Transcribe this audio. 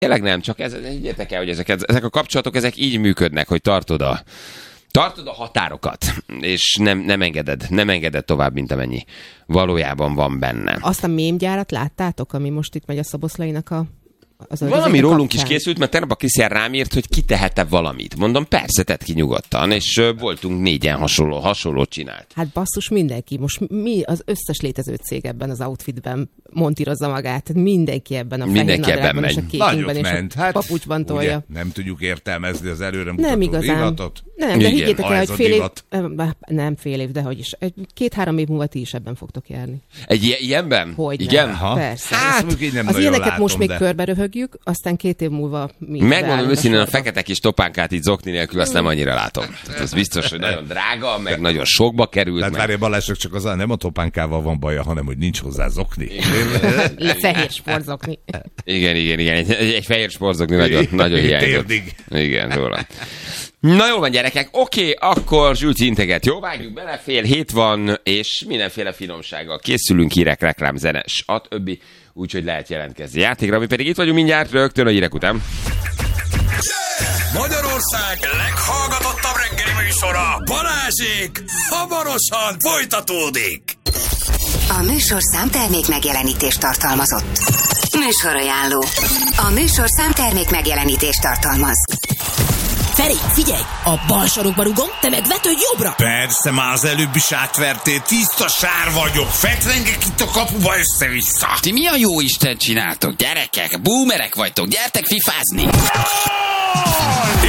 Tényleg nem, csak higgyétek el, hogy ezek a kapcsolatok, ezek így működnek, hogy tartod a határokat, és nem engeded tovább, mint amennyi valójában van benne. Azt a mémgyárat láttátok, ami most itt megy a Szoboszlainak valami rólunk is készült, mert tegnap a Krisztián rám írt, hogy ki tehet-e valamit. Mondom, persze, tedd ki nyugodtan, és voltunk 4-en hasonlót csinált. Hát basszus, mindenki. Most az összes létező cég ebben az outfitben montírozza magát. Mindenki ebben a fehér nadrágban és a kékingben és a papucsban tolja. Ugye, nem tudjuk értelmezni az előre mutató divatot. Nem, de higgyétek el, hogy fél év, dehogy is. 2-3 év múlva ti is ebben fogtok járni. Egy ilyenben? Hogy igen? Persze. Hát, az ilyeneket most még körbe röhögjük, aztán 2 év múlva megmondom őszintén, a fekete kis topánkát így zokni nélkül azt nem annyira látom. Tehát az biztos, hogy nagyon drága, meg nagyon sokba került. Tehát várja, Balázsnak csak az nem a topánkával van baja, hanem hogy nincs hozzá zokni. Fehér sportzokni. Igen. Egy fehér sportzokni nagyon hiányzott. Igen, róla. Na jól van, gyerekek, oké, akkor Zsülci integet, jó? Vágjuk bele, 6:30 van, és mindenféle finomsággal készülünk, hírek, reklám, zene, stb. Úgyhogy lehet jelentkezni játékra, mi pedig itt vagyunk mindjárt rögtön a hírek után. Magyarország leghallgatottabb reggeli műsora, Balázsék, hamarosan folytatódik. A műsorszám termék megjelenítést tartalmazott. Műsorajánló. A műsorszám termék megjelenítést tartalmaz. Feri, figyelj! A bal sarokba rugom, te meg vetődj jobbra! Persze, már az előbb is átvertél, tiszta sár vagyok, fetrengek itt a kapuba össze-vissza. Ti mi a jó Isten csináltok, gyerekek? Boomerek vagytok, gyertek fifázni!